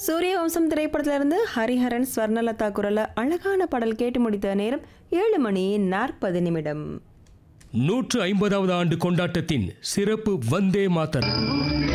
சூரியவம்சம் திரைப்படத்திலிருந்து ஹரிஹரன் ஸ்வர்ணலதா குரல அழகான பாடல் கேட்டு முடித்த நேரம் 7:40. 150வது ஆண்டு கொண்டாட்டத்தின் சிறப்பு வந்தே மாதர்.